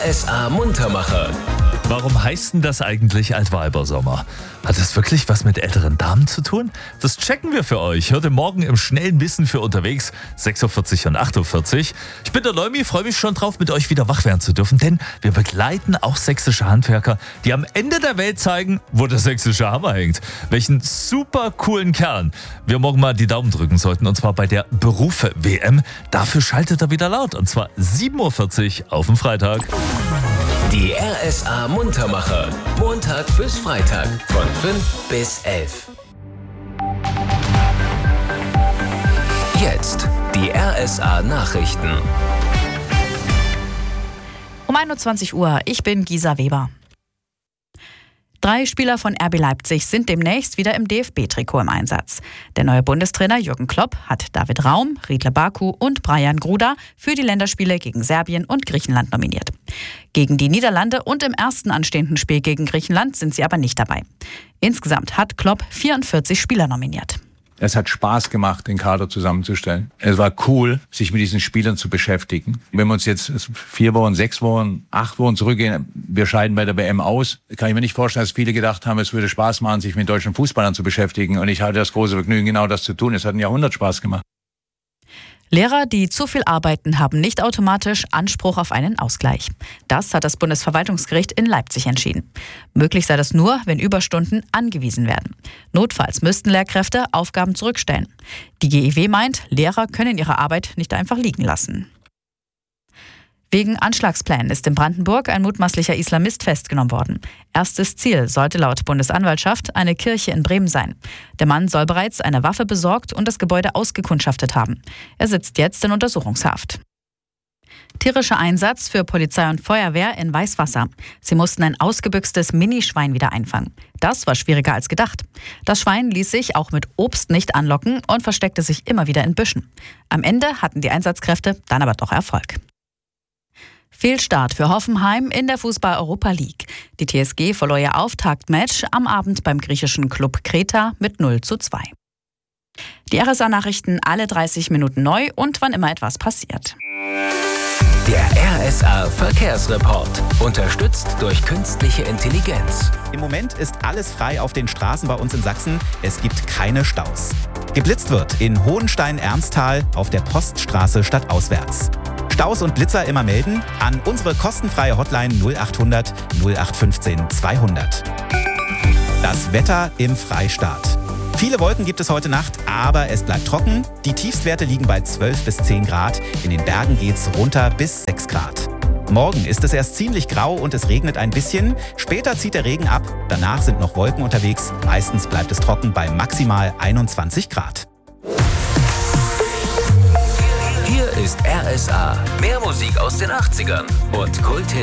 RSA Muntermacher. Warum heißt denn das eigentlich Altweibersommer? Hat das wirklich was mit älteren Damen zu tun? Das checken wir für euch. Heute Morgen im schnellen Wissen für unterwegs, 6.40 und 8.40 Uhr. Ich bin der Leumi, freue mich schon drauf, mit euch wieder wach werden zu dürfen, denn wir begleiten auch sächsische Handwerker, die am Ende der Welt zeigen, wo der sächsische Hammer hängt. Welchen super coolen Kern wir morgen mal die Daumen drücken sollten, und zwar bei der Berufe-WM. Dafür schaltet er wieder laut, und zwar 7.40 Uhr auf dem Freitag. Die RSA Muntermacher. Montag bis Freitag von 5 bis 11. Jetzt die RSA Nachrichten. Um 21 Uhr, ich bin Gisa Weber. 3 Spieler von RB Leipzig sind demnächst wieder im DFB-Trikot im Einsatz. Der neue Bundestrainer Jürgen Klopp hat David Raum, Riedle Baku und Brian Gruda für die Länderspiele gegen Serbien und Griechenland nominiert. Gegen die Niederlande und im ersten anstehenden Spiel gegen Griechenland sind sie aber nicht dabei. Insgesamt hat Klopp 44 Spieler nominiert. Es hat Spaß gemacht, den Kader zusammenzustellen. Es war cool, sich mit diesen Spielern zu beschäftigen. Wenn wir uns jetzt 4 Wochen, 6 Wochen, 8 Wochen zurückgehen, wir scheiden bei der WM aus, kann ich mir nicht vorstellen, dass viele gedacht haben, es würde Spaß machen, sich mit deutschen Fußballern zu beschäftigen. Und ich hatte das große Vergnügen, genau das zu tun. Es hat ein Jahrhundert Spaß gemacht. Lehrer, die zu viel arbeiten, haben nicht automatisch Anspruch auf einen Ausgleich. Das hat das Bundesverwaltungsgericht in Leipzig entschieden. Möglich sei das nur, wenn Überstunden angewiesen werden. Notfalls müssten Lehrkräfte Aufgaben zurückstellen. Die GIW meint, Lehrer können ihre Arbeit nicht einfach liegen lassen. Wegen Anschlagsplänen ist in Brandenburg ein mutmaßlicher Islamist festgenommen worden. Erstes Ziel sollte laut Bundesanwaltschaft eine Kirche in Bremen sein. Der Mann soll bereits eine Waffe besorgt und das Gebäude ausgekundschaftet haben. Er sitzt jetzt in Untersuchungshaft. Tierischer Einsatz für Polizei und Feuerwehr in Weißwasser. Sie mussten ein ausgebüxtes Minischwein wieder einfangen. Das war schwieriger als gedacht. Das Schwein ließ sich auch mit Obst nicht anlocken und versteckte sich immer wieder in Büschen. Am Ende hatten die Einsatzkräfte dann aber doch Erfolg. Fehlstart für Hoffenheim in der Fußball-Europa League. Die TSG verlor ihr Auftaktmatch am Abend beim griechischen Klub Kreta mit 0:2. Die RSA-Nachrichten alle 30 Minuten neu und wann immer etwas passiert. Der RSA Verkehrsreport. Unterstützt durch künstliche Intelligenz. Im Moment ist alles frei auf den Straßen bei uns in Sachsen. Es gibt keine Staus. Geblitzt wird in Hohenstein-Ernsthal auf der Poststraße stadtauswärts. Staus und Blitzer immer melden an unsere kostenfreie Hotline 0800 0815 200. Das Wetter im Freistaat. Viele Wolken gibt es heute Nacht, aber es bleibt trocken. Die Tiefstwerte liegen bei 12 bis 10 Grad. In den Bergen geht's runter bis 6 Grad. Morgen ist es erst ziemlich grau und es regnet ein bisschen. Später zieht der Regen ab. Danach sind noch Wolken unterwegs. Meistens bleibt es trocken bei maximal 21 Grad. Hier ist RSA. Mehr Musik aus den 80ern und Kult